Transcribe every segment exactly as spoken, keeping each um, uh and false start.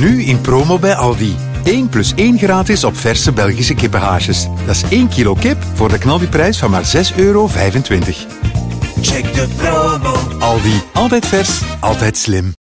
Nu in promo bij Aldi. één plus één gratis op verse Belgische kippenhaasjes. Dat is één kilo kip voor de knaldiprijs van maar zes euro vijfentwintig. Check de promo. Aldi. Altijd vers, altijd slim.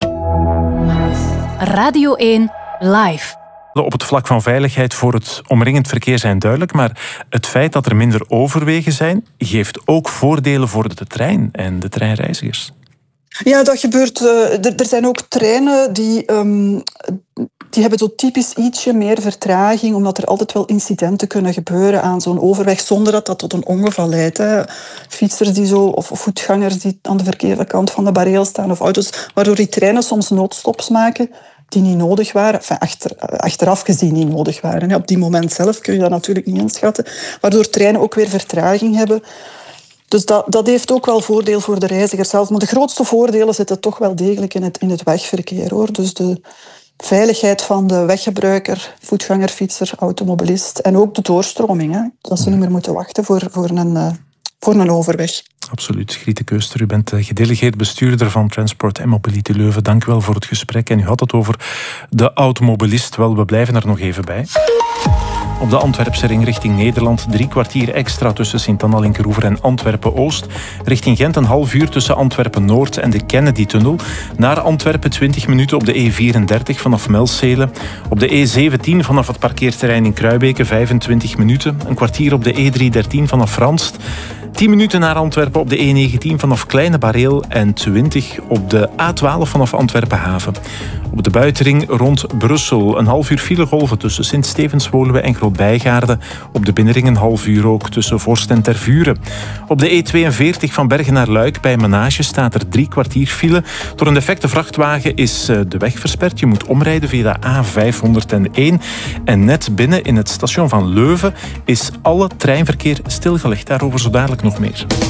Radio één Live. Op het vlak van veiligheid voor het omringend verkeer zijn duidelijk, maar het feit dat er minder overwegen zijn, geeft ook voordelen voor de trein en de treinreizigers. Ja, dat gebeurt. Uh, er, er zijn ook treinen die, um, die hebben zo typisch ietsje meer vertraging, omdat er altijd wel incidenten kunnen gebeuren aan zo'n overweg, zonder dat dat tot een ongeval leidt. Hè. Fietsers die zo, of voetgangers die aan de verkeerde kant van de bareel staan, of auto's, waardoor die treinen soms noodstops maken die niet nodig waren, enfin, achter, achteraf gezien niet nodig waren. Ja, op die moment zelf kun je dat natuurlijk niet inschatten, waardoor treinen ook weer vertraging hebben. Dus dat, dat heeft ook wel voordeel voor de reiziger zelf. Maar de grootste voordelen zitten toch wel degelijk in het, in het wegverkeer, hoor. Dus de veiligheid van de weggebruiker, voetganger, fietser, automobilist en ook de doorstroming. Hè. Dat ze niet meer moeten wachten voor, voor, een, uh, voor een overweg. Absoluut. Griete Keuster, u bent gedelegeerd bestuurder van Transport en Mobility Leuven. Dank u wel voor het gesprek. En u had het over de automobilist. Wel, we blijven er nog even bij. Op de Antwerpse ring richting Nederland drie kwartier extra tussen Sint-Anna Linkeroever en Antwerpen-Oost. Richting Gent een half uur tussen Antwerpen-Noord en de Kennedy-tunnel. Naar Antwerpen twintig minuten op de E vierendertig vanaf Melzele. Op de E zeventien vanaf het parkeerterrein in Kruibeke vijfentwintig minuten. Een kwartier op de E driehonderddertien vanaf Franst. tien minuten naar Antwerpen op de E negentien vanaf Kleine Bareel en twintig op de A twaalf vanaf Antwerpen-Haven. Op de buitenring rond Brussel een half uur filegolven tussen Sint-Stevens-Woluwe en Groot-Bijgaarde. Op de binnenring een half uur ook tussen Vorst en Tervuren. Op de E tweeënveertig van Bergen naar Luik bij Menage staat er drie kwartier file. Door een defecte vrachtwagen is de weg versperd. Je moet omrijden via de A vijfhonderdéén. En net binnen in het station van Leuven is alle treinverkeer stilgelegd. Daarover zo dadelijk nog meer.